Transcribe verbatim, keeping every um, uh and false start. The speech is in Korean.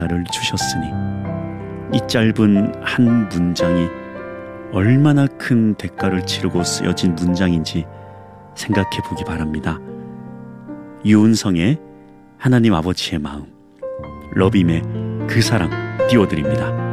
나를 주셨으니 이 짧은 한 문장이 얼마나 큰 대가를 치르고 쓰여진 문장인지 생각해 보기 바랍니다. 유은성의 하나님 아버지의 마음, 러빔의 그 사랑 띄워드립니다.